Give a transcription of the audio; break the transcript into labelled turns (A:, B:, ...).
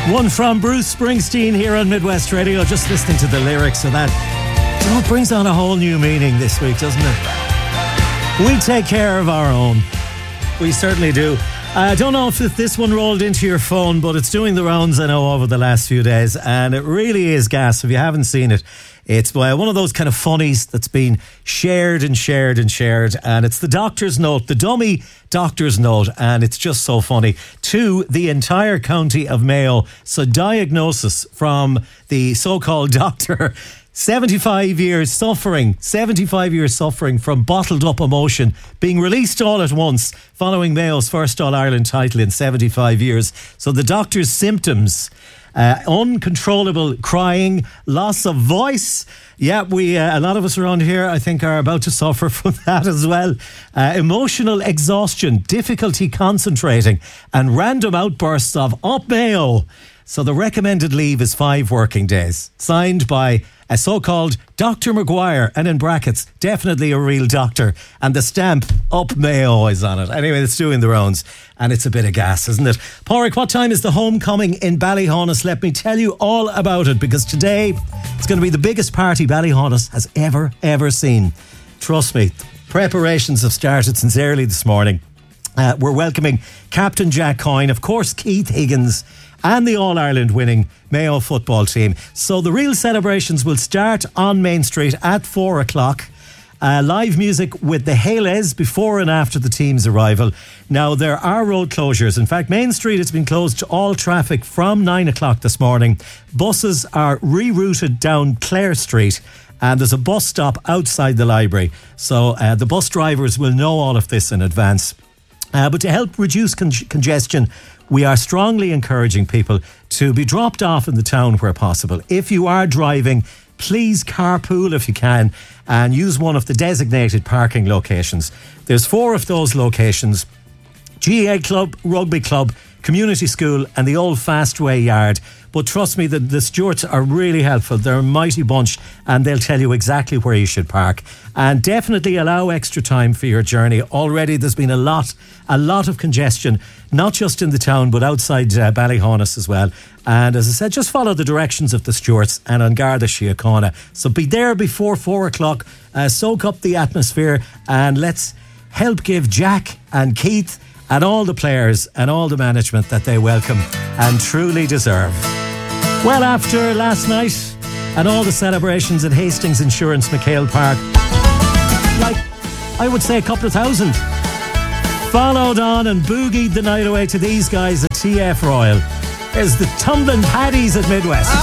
A: One from Bruce Springsteen here on Midwest Radio. Just listening to the lyrics of that, it brings on a whole new meaning this week, doesn't it? We take care of our own. We certainly do. I don't know if this one rolled into your phone, but it's doing the rounds, I know, over the last few days, and it really is gas. If you haven't seen it, it's one of those kind of funnies that's been shared and shared and shared, and it's the doctor's note, the dummy doctor's note, and it's just so funny to the entire county of Mayo. So diagnosis from the so-called doctor. 75 years suffering from bottled up emotion being released all at once following Mayo's first All-Ireland title in 75 years. So the doctor's symptoms: uncontrollable crying, loss of voice. Yeah, a lot of us around here, I think, are about to suffer from that as well. Emotional exhaustion, difficulty concentrating, and random outbursts of "Up Mayo." So the recommended leave is 5 working days. Signed by a so-called Dr. Maguire, and in brackets, definitely a real doctor. And the stamp, "Up Mayo," is on it. Anyway, it's doing the rounds, and it's a bit of gas, isn't it? Pádraig, what time is the homecoming in Ballyhonus? Let me tell you all about it, because today it's going to be the biggest party Ballyhonus has ever seen. Trust me, preparations have started since early this morning. We're welcoming Captain Jack Coyne, of course, Keith Higgins, and the All-Ireland winning Mayo football team. So the real celebrations will start on Main Street at 4 o'clock. Live music with the Hales before and after the team's arrival. Now, there are road closures. In fact, Main Street has been closed to all traffic from 9 o'clock this morning. Buses are rerouted down Clare Street, and there's a bus stop outside the library. So the bus drivers will know all of this in advance. But to help reduce congestion, we are strongly encouraging people to be dropped off in the town where possible. If you are driving, please carpool if you can and use one of the designated parking locations. There's 4 of those locations: GAA Club, Rugby Club, Community School and the Old Fastway Yard. But trust me, the stewards are really helpful. They're a mighty bunch, and they'll tell you exactly where you should park. And definitely allow extra time for your journey. Already there's been a lot of congestion, not just in the town, but outside Ballyhonus as well. And as I said, just follow the directions of the stewards and on Garda Síochána. So be there before 4 o'clock, soak up the atmosphere, and let's help give Jack and Keith and all the players and all the management that they welcome and truly deserve. Well, after last night and all the celebrations at Hastings Insurance McHale Park, like, I would say a couple of thousand, followed on and boogied the night away to these guys at TF Royal. There's the Tumbling Paddies at Midwest.